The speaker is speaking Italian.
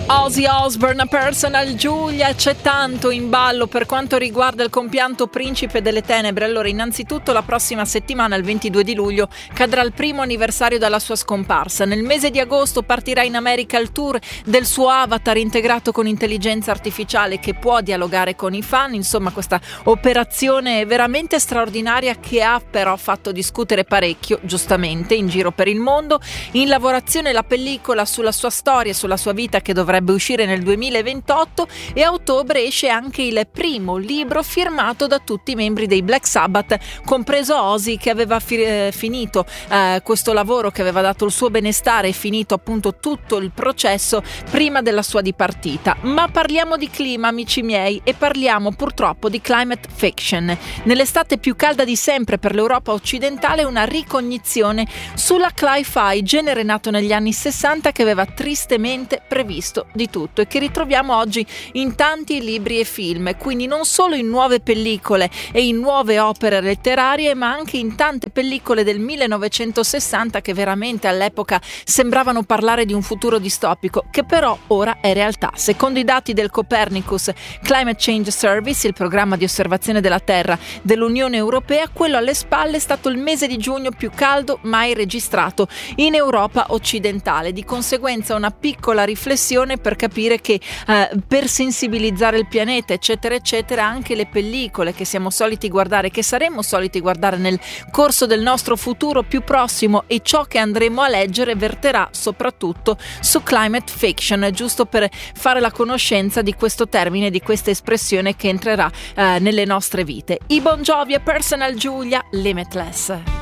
Ozzy Osbourne, Personal Giulia. C'è tanto in ballo per quanto riguarda il compianto Principe delle Tenebre. Allora, innanzitutto la prossima settimana, il 22 di luglio, cadrà il primo anniversario dalla sua scomparsa. Nel mese di agosto partirà in America il tour del suo avatar integrato con intelligenza artificiale che può dialogare con i fan. Insomma, questa operazione veramente straordinaria che ha però fatto discutere parecchio, giustamente, in giro per il mondo. In lavorazione la pellicola sulla sua storia e sulla sua vita che dovrebbe uscire nel 2028, e a ottobre esce anche il primo libro firmato da tutti i membri dei Black Sabbath, compreso Ozzy, che aveva finito questo lavoro, che aveva dato il suo benestare e finito appunto tutto il processo prima della sua dipartita. Ma parliamo di clima, amici miei, e parliamo purtroppo di climate fiction. Nell'estate più calda di sempre per l'Europa occidentale, una ricognizione sulla Cli-Fi, genere nato negli anni 60 che aveva tristemente previsto di tutto e che ritroviamo oggi in tanti libri e film, quindi non solo in nuove pellicole e in nuove opere letterarie, ma anche in tante pellicole del 1960 che veramente all'epoca sembravano parlare di un futuro distopico, che però ora è realtà. Secondo i dati del Copernicus Climate Change Service, il programma di osservazione della Terra dell'Unione Europea, quello alle spalle è stato il mese di giugno più caldo mai registrato in Europa occidentale. Di conseguenza una piccola riflessione per capire che per sensibilizzare il pianeta eccetera eccetera, anche le pellicole che siamo soliti guardare, che saremmo soliti guardare nel corso del nostro futuro più prossimo, e ciò che andremo a leggere verterà soprattutto su climate fiction, giusto per fare la conoscenza di questo termine, di questa espressione che entrerà nelle nostre vite. I Bon Jovi e Personal Giulia, Limitless.